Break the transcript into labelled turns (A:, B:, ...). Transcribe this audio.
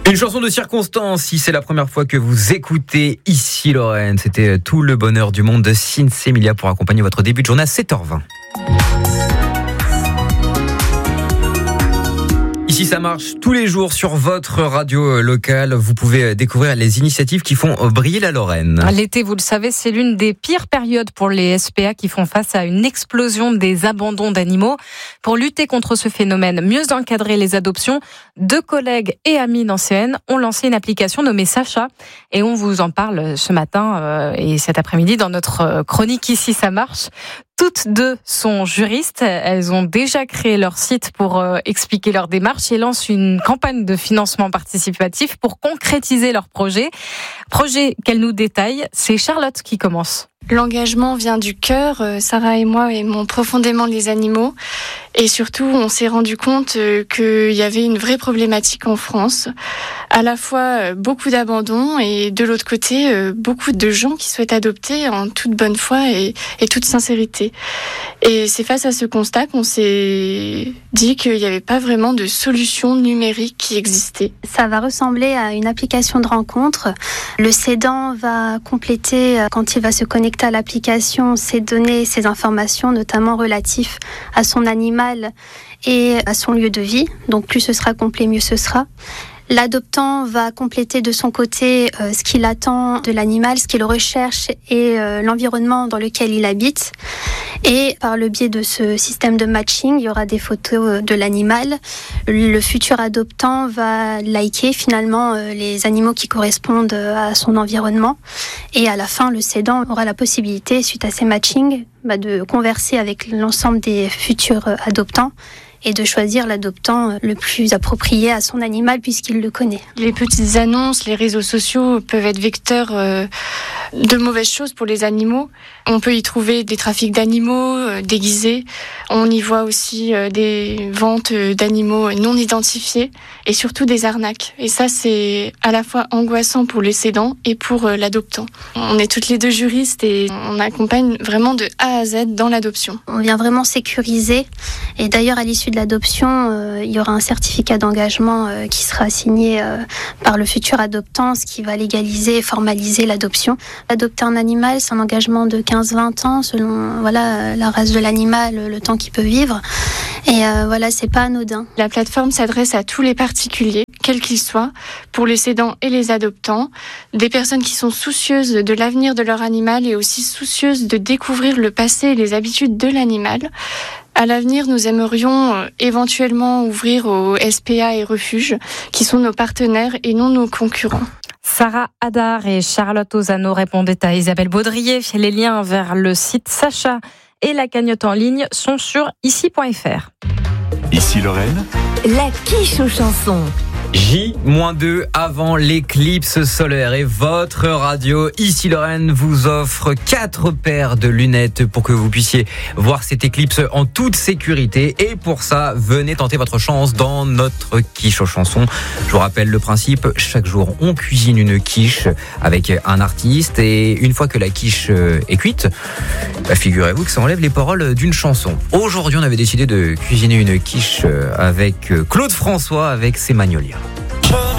A: Une chanson de circonstance, si c'est la première fois que vous écoutez Ici Lorraine, c'était Tout le bonheur du monde de Sinsemilia pour accompagner votre début de journée à 7h20. Ici ça marche tous les jours sur votre radio locale. Vous pouvez découvrir les initiatives qui font briller la Lorraine.
B: L'été, vous le savez, c'est l'une des pires périodes pour les SPA qui font face à une explosion des abandons d'animaux. Pour lutter contre ce phénomène, mieux encadrer les adoptions, 2 collègues et amis d'AncienN ont lancé une application nommée Sacha. Et on vous en parle ce matin et cet après-midi dans notre chronique Ici ça marche. Toutes 2 sont juristes. Elles ont déjà créé leur site pour expliquer leur démarche et lancent une campagne de financement participatif pour concrétiser leur projet. Projet qu'elles nous détaillent. C'est Charlotte qui commence.
C: L'engagement vient du cœur. Sarah et moi aimons profondément les animaux. Et surtout, on s'est rendu compte qu'il y avait une vraie problématique en France. À la fois beaucoup d'abandons et de l'autre côté, beaucoup de gens qui souhaitent adopter en toute bonne foi et toute sincérité. Et c'est face à ce constat qu'on s'est dit qu'il n'y avait pas vraiment de solution numérique qui existait.
D: Ça va ressembler à une application de rencontre. Le cédant va compléter, quand il va se connecter à l'application, ses données, ses informations, notamment relatifs à son animal et à son lieu de vie. Donc plus ce sera complet, mieux ce sera. L'adoptant va compléter de son côté ce qu'il attend de l'animal, ce qu'il recherche et l'environnement dans lequel il habite. Et par le biais de ce système de matching, il y aura des photos de l'animal. Le futur adoptant va liker finalement les animaux qui correspondent à son environnement. Et à la fin, le cédant aura la possibilité, suite à ces matchings, de converser avec l'ensemble des futurs adoptants et de choisir l'adoptant le plus approprié à son animal puisqu'il le connaît.
C: Les petites annonces, les réseaux sociaux peuvent être vecteurs de mauvaises choses pour les animaux. On peut y trouver des trafics d'animaux déguisés. On y voit aussi des ventes d'animaux non identifiés et surtout des arnaques. Et ça, c'est à la fois angoissant pour les cédants et pour l'adoptant. On est toutes les 2 juristes et on accompagne vraiment de A à Z dans l'adoption.
D: On vient vraiment sécuriser. Et d'ailleurs, à l'issue de l'adoption, il y aura un certificat d'engagement qui sera signé par le futur adoptant, ce qui va légaliser et formaliser l'adoption. Adopter un animal, c'est un engagement de 15-20 ans selon la race de l'animal, le temps qu'il peut vivre. Et c'est pas anodin.
C: La plateforme s'adresse à tous les particuliers, quels qu'ils soient, pour les cédants et les adoptants, des personnes qui sont soucieuses de l'avenir de leur animal et aussi soucieuses de découvrir le passé et les habitudes de l'animal. À l'avenir, nous aimerions éventuellement ouvrir aux SPA et refuges, qui sont nos partenaires et non nos concurrents.
B: Sarah Hadar et Charlotte Ozano répondaient à Isabelle Baudrier. Les liens vers le site Sacha et la cagnotte en ligne sont sur ici.fr.
E: Ici Lorraine,
F: la quiche aux chansons.
A: J-2 avant l'éclipse solaire et votre radio Ici Lorraine vous offre 4 paires de lunettes pour que vous puissiez voir cette éclipse en toute sécurité. Et pour ça, venez tenter votre chance dans notre quiche aux chansons. Je vous rappelle le principe, chaque jour on cuisine une quiche avec un artiste et une fois que la quiche est cuite, figurez-vous que ça enlève les paroles d'une chanson. Aujourd'hui on avait décidé de cuisiner une quiche avec Claude François avec ses Magnolias.